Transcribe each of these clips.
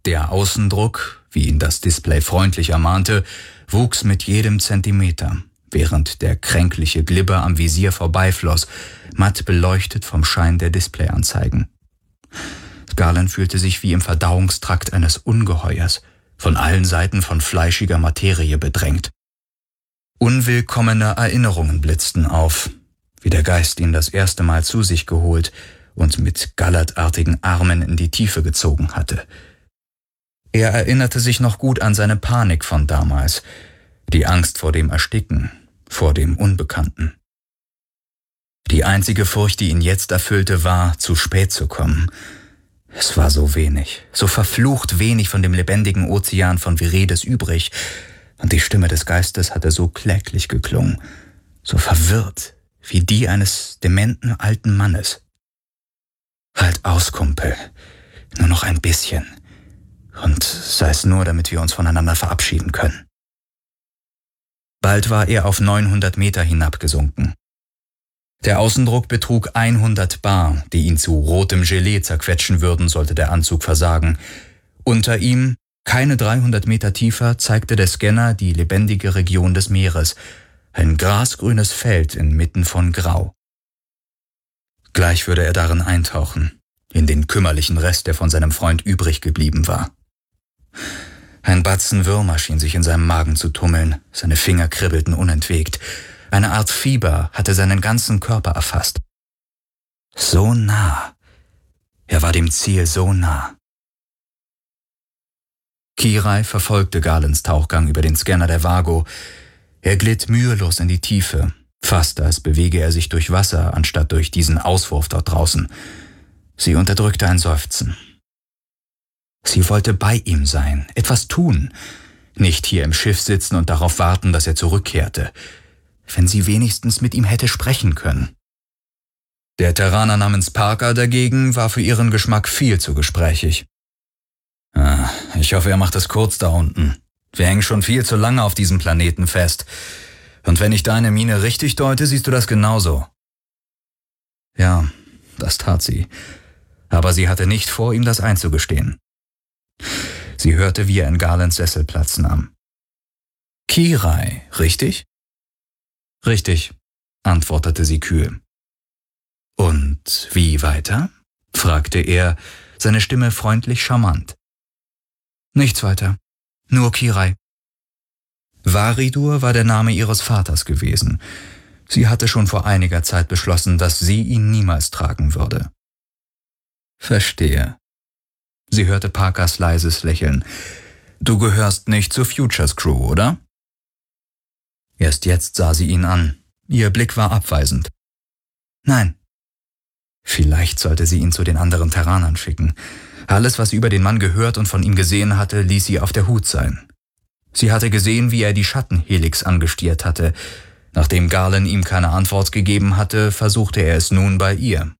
Der Außendruck, wie ihn das Display freundlich ermahnte, wuchs mit jedem Zentimeter, während der kränkliche Glibber am Visier vorbeifloss, matt beleuchtet vom Schein der Displayanzeigen. Garland fühlte sich wie im Verdauungstrakt eines Ungeheuers, von allen Seiten von fleischiger Materie bedrängt. Unwillkommene Erinnerungen blitzten auf, wie der Geist ihn das erste Mal zu sich geholt und mit gallertartigen Armen in die Tiefe gezogen hatte. Er erinnerte sich noch gut an seine Panik von damals, die Angst vor dem Ersticken, vor dem Unbekannten. Die einzige Furcht, die ihn jetzt erfüllte, war, zu spät zu kommen. Es war so wenig, so verflucht wenig von dem lebendigen Ozean von Viredes übrig, und die Stimme des Geistes hatte so kläglich geklungen, so verwirrt wie die eines dementen alten Mannes. »Halt aus, Kumpel, nur noch ein bisschen, und sei es nur, damit wir uns voneinander verabschieden können.« Bald war er auf 900 Meter hinabgesunken. Der Außendruck betrug 100 bar, die ihn zu rotem Gelee zerquetschen würden, sollte der Anzug versagen. Unter ihm, keine 300 Meter tiefer, zeigte der Scanner die lebendige Region des Meeres, ein grasgrünes Feld inmitten von Grau. Gleich würde er darin eintauchen, in den kümmerlichen Rest, der von seinem Freund übrig geblieben war. Ein Batzen Würmer schien sich in seinem Magen zu tummeln, seine Finger kribbelten unentwegt. Eine Art Fieber hatte seinen ganzen Körper erfasst. So nah. Er war dem Ziel so nah. Kirai verfolgte Garlands Tauchgang über den Scanner der Vago. Er glitt mühelos in die Tiefe, fast als bewege er sich durch Wasser, anstatt durch diesen Auswurf dort draußen. Sie unterdrückte ein Seufzen. Sie wollte bei ihm sein, etwas tun, nicht hier im Schiff sitzen und darauf warten, dass er zurückkehrte. Wenn sie wenigstens mit ihm hätte sprechen können. Der Terraner namens Parker dagegen war für ihren Geschmack viel zu gesprächig. Ich hoffe, er macht es kurz da unten. Wir hängen schon viel zu lange auf diesem Planeten fest. Und wenn ich deine Miene richtig deute, siehst du das genauso. Ja, das tat sie. Aber sie hatte nicht vor, ihm das einzugestehen. Sie hörte, wie er in Garlands Sessel Platz nahm. Kirai, richtig? »Richtig«, antwortete sie kühl. »Und wie weiter?« fragte er, seine Stimme freundlich charmant. »Nichts weiter, nur Kirai.« Varidur war der Name ihres Vaters gewesen. Sie hatte schon vor einiger Zeit beschlossen, dass sie ihn niemals tragen würde. »Verstehe.« Sie hörte Parkers leises Lächeln. »Du gehörst nicht zur Futures Crew, oder?« Erst jetzt sah sie ihn an. Ihr Blick war abweisend. »Nein.« Vielleicht sollte sie ihn zu den anderen Terranern schicken. Alles, was sie über den Mann gehört und von ihm gesehen hatte, ließ sie auf der Hut sein. Sie hatte gesehen, wie er die Schattenhelix angestiert hatte. Nachdem Garland ihm keine Antwort gegeben hatte, versuchte er es nun bei ihr.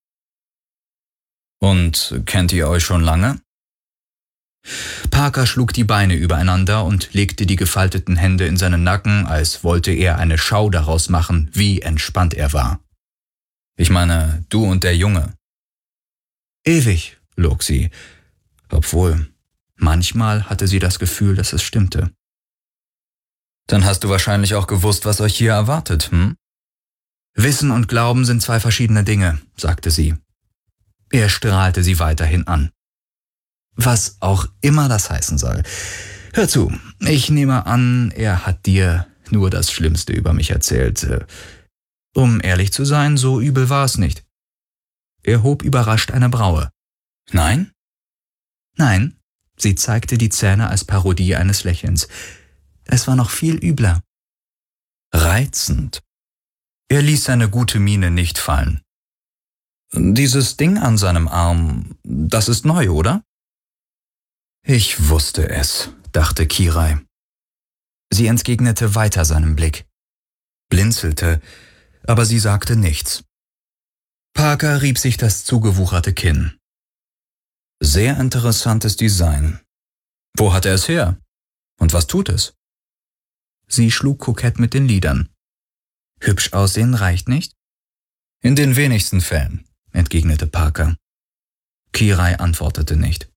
»Und kennt ihr euch schon lange?« Parker schlug die Beine übereinander und legte die gefalteten Hände in seinen Nacken, als wollte er eine Schau daraus machen, wie entspannt er war. »Ich meine, du und der Junge.« »Ewig«, log sie, obwohl manchmal hatte sie das Gefühl, dass es stimmte. »Dann hast du wahrscheinlich auch gewusst, was euch hier erwartet, hm?« »Wissen und Glauben sind zwei verschiedene Dinge«, sagte sie. Er strahlte sie weiterhin an. »Was auch immer das heißen soll. Hör zu, ich nehme an, er hat dir nur das Schlimmste über mich erzählt. Um ehrlich zu sein, so übel war es nicht.« Er hob überrascht eine Braue. »Nein?« »Nein«, sie zeigte die Zähne als Parodie eines Lächelns. »Es war noch viel übler.« Reizend. Er ließ seine gute Miene nicht fallen. »Dieses Ding an seinem Arm, das ist neu, oder?« »Ich wusste es«, dachte Kirai. Sie entgegnete weiter seinem Blick, blinzelte, aber sie sagte nichts. Parker rieb sich das zugewucherte Kinn. »Sehr interessantes Design. Wo hat er es her? Und was tut es?« Sie schlug kokett mit den Lidern. »Hübsch aussehen reicht nicht?« »In den wenigsten Fällen«, entgegnete Parker. Kirai antwortete nicht.